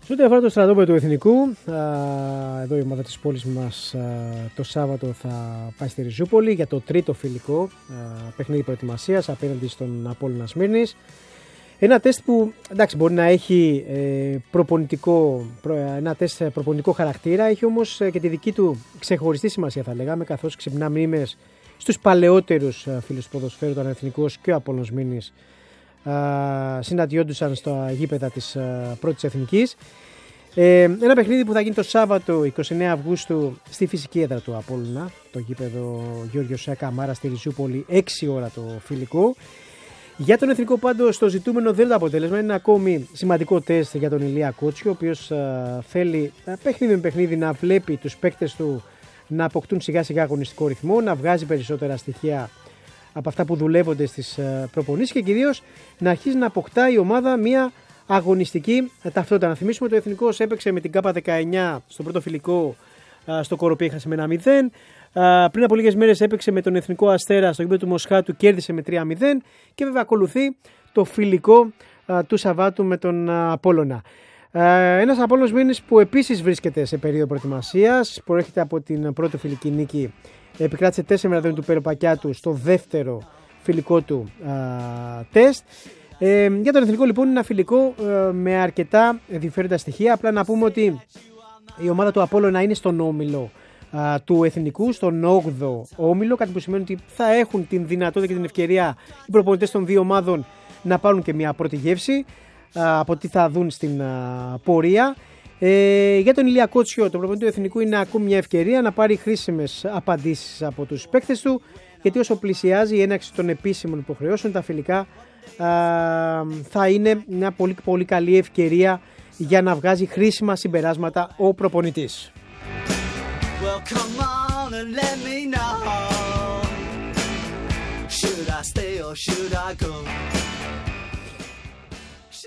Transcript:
Σε ό,τι αφορά το στρατόπεδο του Εθνικού, εδώ η ομάδα της πόλης μας το Σάββατο θα πάει στη Ριζούπολη για το τρίτο φιλικό παιχνίδι προετοιμασίας απέναντι στον Απόλλωνα Σμύρνης. Ένα τεστ που εντάξει, μπορεί να έχει ένα τεστ προπονητικό χαρακτήρα, έχει όμως και τη δική του ξεχωριστή σημασία, θα λέγαμε, καθώς ξυπνά μνήμες στους παλαιότερους φίλους του ποδοσφαίρου, τον Εθνικός και ο Απόλλωνας Σμύρνης, συναντιόντουσαν στα γήπεδα της πρώτης Εθνικής. Ένα παιχνίδι που θα γίνει το Σάββατο 29 Αυγούστου στη φυσική έδρα του Απόλλωνα, το γήπεδο Γιώργος Καμάρα στη Ριζούπολη, 6 ώρα το φιλικό. Για τον Εθνικό πάντως το ζητούμενο δεν είναι το αποτέλεσμα, είναι ένα ακόμη σημαντικό τεστ για τον Ηλία Κότσιο, ο οποίος θέλει παιχνίδι με παιχνίδι να βλέπει τους παίκτες του να αποκτούν σιγά σιγά αγωνιστικό ρυθμό, να βγάζει περισσότερα στοιχεία από αυτά που δουλεύονται στις προπονήσεις και κυρίως να αρχίσει να αποκτά η ομάδα μια αγωνιστική ταυτότητα. Να θυμίσουμε ότι ο Εθνικός έπαιξε με την ΚΑΠΑ 19 στο πρώτο φιλικό στο Κοροπή, έχασε με 1-0. Πριν από λίγες μέρες έπαιξε με τον Εθνικό Αστέρα στο γήπεδο του Μοσχάτου, κέρδισε με 3-0 και βέβαια ακολουθεί το φιλικό του Σαββάτου με τον Απόλλωνα. Ένας Απόλλωνας Σμύρνης που επίσης βρίσκεται σε περίοδο προετοιμασίας, προέρχεται από την πρώτη φιλική νίκη, επικράτησε 4-0 του Περοπακιάτου στο δεύτερο φιλικό του τεστ. Για τον Εθνικό λοιπόν είναι ένα φιλικό με αρκετά ενδιαφέροντα στοιχεία. Απλά να πούμε ότι η ομάδα του Απόλλωνα είναι στον όμιλο του Εθνικού, στον 8ο όμιλο, κάτι που σημαίνει ότι θα έχουν την δυνατότητα και την ευκαιρία οι προπονητές των δύο ομάδων να πάρουν και μια πρώτη γεύση από τι θα δουν στην πορεία. Για τον Ηλία Κότσιο, το προπονητή του Εθνικού, είναι ακόμη μια ευκαιρία να πάρει χρήσιμες απαντήσεις από τους παίκτες του, γιατί όσο πλησιάζει η έναρξη των επίσημων υποχρεώσεων, τα φιλικά θα είναι μια πολύ, πολύ καλή ευκαιρία για να βγάζει χρήσιμα συμπεράσματα ο προπονητής. Well, come on and let me know. Should I stay or should I go?